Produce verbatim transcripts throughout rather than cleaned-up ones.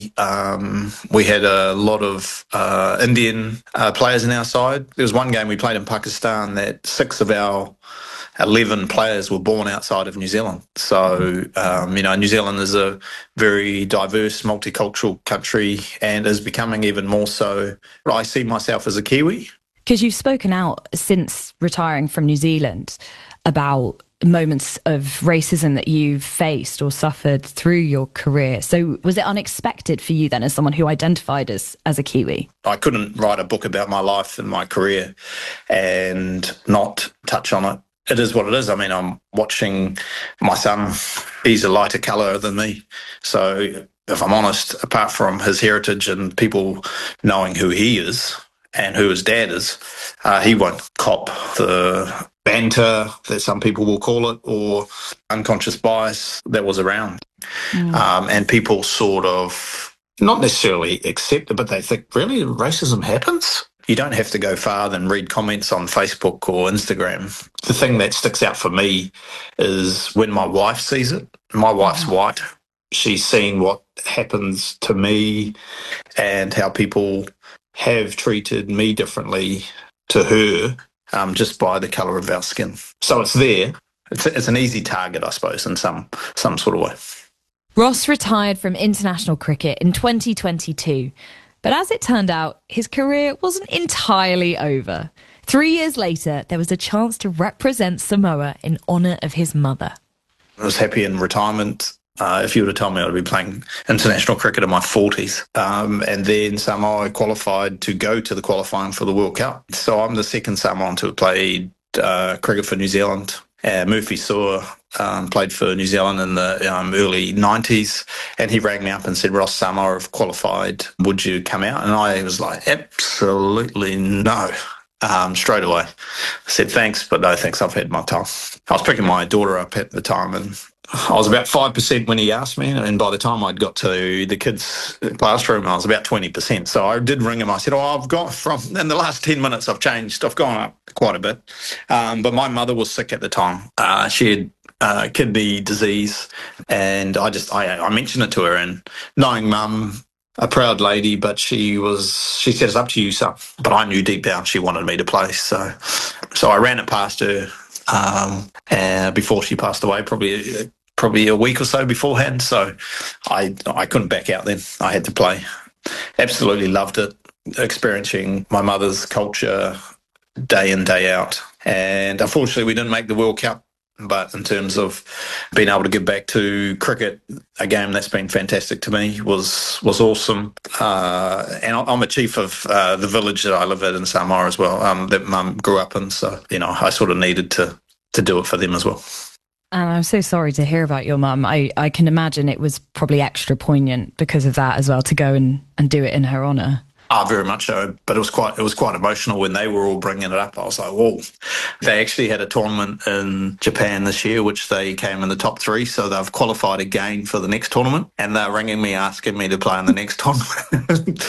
Um, we had a lot of uh, Indian uh, players in our side. There was one game we played in Pakistan that six of our eleven players were born outside of New Zealand. So, um, you know, New Zealand is a very diverse, multicultural country and is becoming even more so. I see myself as a Kiwi. Because you've spoken out since retiring from New Zealand about moments of racism that you've faced or suffered through your career. So was it unexpected for you then, as someone who identified as, as a Kiwi? I couldn't write a book about my life and my career and not touch on it. It is what it is. I mean, I'm watching my son. He's a lighter colour than me. So if I'm honest, apart from his heritage and people knowing who he is and who his dad is, uh, he won't cop the banter that some people will call it, or unconscious bias that was around. Mm. Um, and people sort of not necessarily accept it, but they think, really, racism happens? You don't have to go far than read comments on Facebook or Instagram. The thing that sticks out for me is when my wife sees it. My wife's mm. white. She's seen what happens to me and how people have treated me differently to her, um, just by the colour of our skin. So it's there. It's, it's an easy target, I suppose, in some some sort of way. Ross retired from international cricket in twenty twenty-two, but as it turned out, his career wasn't entirely over. Three years later, there was a chance to represent Samoa in honour of his mother. I was happy in retirement. Uh, if you would have told me I'd be playing international cricket in my forties. Um, and then Samoa qualified to go to the qualifying for the World Cup. So I'm the second Samoan to have played uh, cricket for New Zealand. Uh, Murphy Saw um, played for New Zealand in the um, early nineties, and he rang me up and said, Ross, Samoa have qualified. Would you come out? And I was like, absolutely no. Um, straight away. I said, thanks, but no thanks, I've had my time. I was picking my daughter up at the time, and I was about five percent when he asked me, and by the time I'd got to the kids' classroom, I was about twenty percent. So I did ring him. I said, oh, I've got from, in the last ten minutes, I've changed. I've gone up quite a bit. Um, but my mother was sick at the time. Uh, she had uh, kidney disease, and I just, I, I mentioned it to her, and knowing mum, a proud lady, but she was, she said, it's up to you, son. But I knew deep down she wanted me to play. So, so I ran it past her um, uh, before she passed away, probably probably a week or so beforehand. So I I couldn't back out then. I had to play. Absolutely loved it, experiencing my mother's culture day in, day out. And unfortunately, we didn't make the World Cup. But in terms of being able to give back to cricket, a game that's been fantastic to me, was was awesome. Uh, and I'm a chief of uh, the village that I live at in Samoa as well, um, that Mum grew up in. So, you know, I sort of needed to, to do it for them as well. And I'm so sorry to hear about your mum. I, I can imagine it was probably extra poignant because of that as well, to go and, and do it in her honour. Ah, very much so. But it was quite it was quite emotional when they were all bringing it up. I was like, whoa. They actually had a tournament in Japan this year, which they came in the top three. So they've qualified again for the next tournament. And they're ringing me, asking me to play in the next tournament.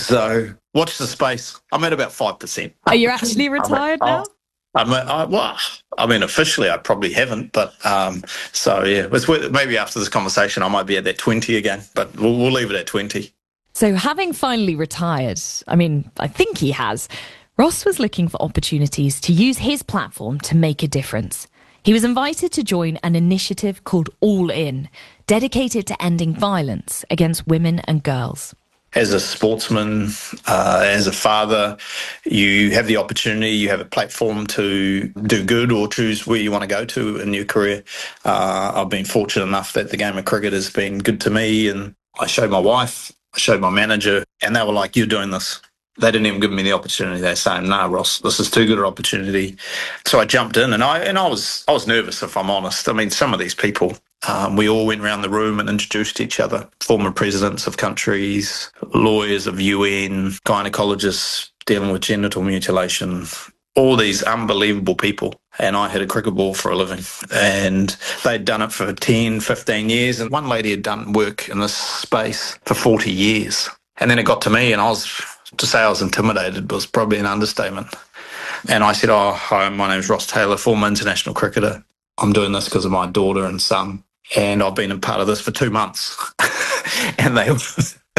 So watch the space. I'm at about five percent. Are you actually retired now? I mean, I, well, I mean, officially, I probably haven't, but um, so yeah, it's, maybe after this conversation, I might be at that twenty again, but we'll, we'll leave it at twenty. So having finally retired, I mean, I think he has, Ross was looking for opportunities to use his platform to make a difference. He was invited to join an initiative called All In, dedicated to ending violence against women and girls. As a sportsman, uh, as a father, you have the opportunity, you have a platform to do good or choose where you want to go to in your career. Uh, I've been fortunate enough that the game of cricket has been good to me, and I showed my wife, I showed my manager, and they were like, you're doing this. They didn't even give me the opportunity. They were saying, "No, Ross, this is too good an opportunity." So I jumped in, and I and I was I was nervous, if I'm honest. I mean, some of these people, um, we all went around the room and introduced each other. Former presidents of countries, lawyers of U N, gynecologists dealing with genital mutilation, all these unbelievable people. And I hit a cricket ball for a living. And they'd done it for ten, fifteen years. And one lady had done work in this space for forty years. And then it got to me, and I was... to say I was intimidated was probably an understatement. And I said, oh, hi, my name's Ross Taylor, former international cricketer. I'm doing this because of my daughter and son, and I've been a part of this for two months. And they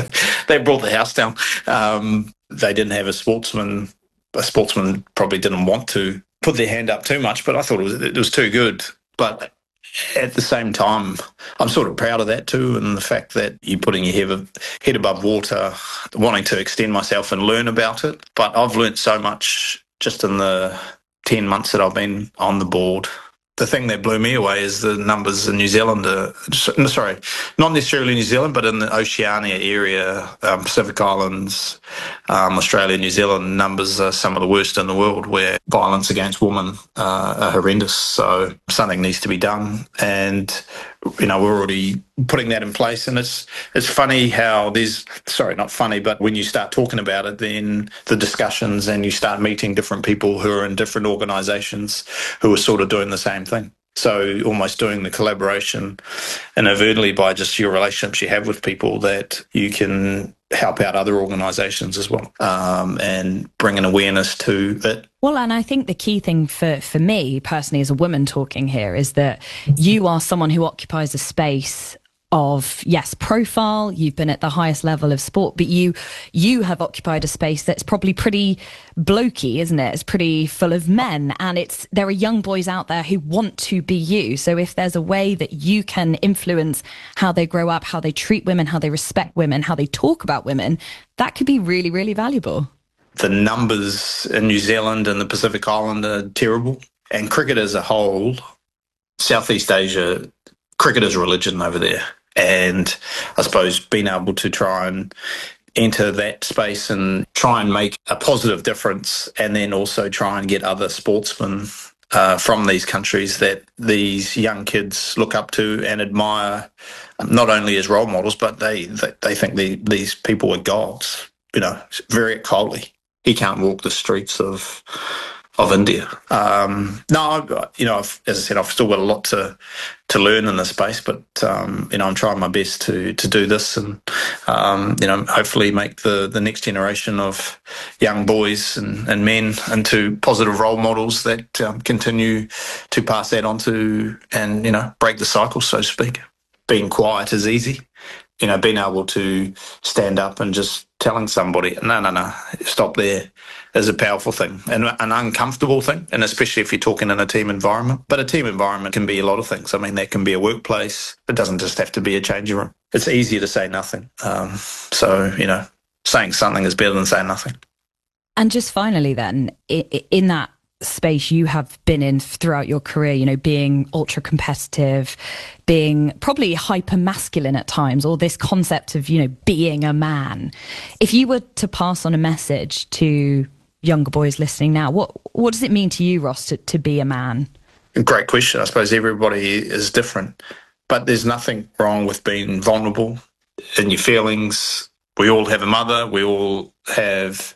they brought the house down. Um, they didn't have a sportsman. A sportsman probably didn't want to put their hand up too much, but I thought it was, it was too good. But at the same time, I'm sort of proud of that too, and the fact that you're putting your head, head above water, wanting to extend myself and learn about it. But I've learnt so much just in the ten months that I've been on the board. The thing that blew me away is the numbers in New Zealand are, sorry, not necessarily New Zealand, but in the Oceania area, um, Pacific Islands, um, Australia, New Zealand, numbers are some of the worst in the world, where violence against women uh, are horrendous. So something needs to be done. And, you know, we're already putting that in place. And it's it's funny how there's, sorry, not funny, but when you start talking about it, then the discussions and you start meeting different people who are in different organisations who are sort of doing the same thing. So almost doing the collaboration inadvertently by just your relationships you have with people, that you can help out other organisations as well, um, and bring an awareness to it. Well, and I think the key thing for, for me personally as a woman talking here is that you are someone who occupies a space of, yes, profile, you've been at the highest level of sport, but you you have occupied a space that's probably pretty blokey, isn't it? It's pretty full of men, and it's there are young boys out there who want to be you. So if there's a way that you can influence how they grow up, how they treat women, how they respect women, how they talk about women, that could be really, really valuable. The numbers in New Zealand and the Pacific Island are terrible, and cricket as a whole, Southeast Asia, cricket is religion over there. And I suppose being able to try and enter that space and try and make a positive difference, and then also try and get other sportsmen uh, from these countries that these young kids look up to and admire, not only as role models, but they they, they think the, these people are gods. You know, Virat Kohli, he can't walk the streets of of India. Um, no, you know, I've, as I said, I've still got a lot to to learn in this space, but um, you know, I'm trying my best to to do this, and um, you know, hopefully make the the next generation of young boys and, and men into positive role models that um, continue to pass that on to, and you know, break the cycle, so to speak. Being quiet is easy. You know, being able to stand up and just telling somebody, no, no, no, stop there, is a powerful thing and an uncomfortable thing, and especially if you're talking in a team environment. But a team environment can be a lot of things. I mean, that can be a workplace. It doesn't just have to be a changing room. It's easier to say nothing. Um, so, you know, saying something is better than saying nothing. And just finally then, in that space you have been in throughout your career, you know, being ultra competitive, being probably hyper masculine at times, or this concept of, you know, being a man. If you were to pass on a message to younger boys listening now, what what does it mean to you, Ross, to, to be a man? Great question. I suppose everybody is different, but there's nothing wrong with being vulnerable in your feelings. We all have a mother, we all have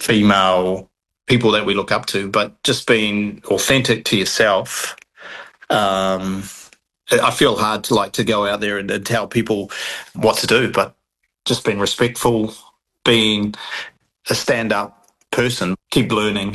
female people that we look up to, but just being authentic to yourself. Um, I feel hard to like to go out there and, and tell people what to do, but just being respectful, being a stand-up person, keep learning,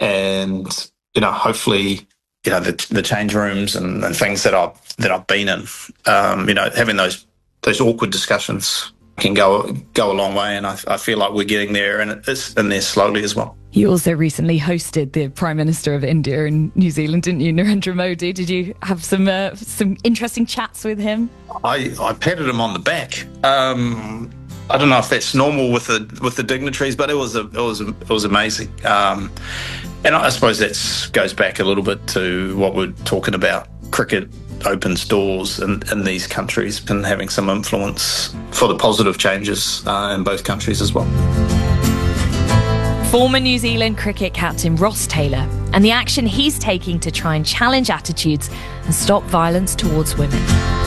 and you know, hopefully, you know, the, the change rooms and, and things that I've that I've been in, um, you know, having those those awkward discussions can go go a long way, and I, I feel like we're getting there, and it's in there slowly as well. You also recently hosted the Prime Minister of India and New Zealand, didn't you, Narendra Modi? Did you have some uh, some interesting chats with him? I, I patted him on the back. Um, I don't know if that's normal with the with the dignitaries, but it was a, it was a, it was amazing. Um, and I suppose that goes back a little bit to what we're talking about. Cricket opens doors in, in these countries and having some influence for the positive changes uh, in both countries as well. Former New Zealand cricket captain Ross Taylor, and the action he's taking to try and challenge attitudes and stop violence towards women.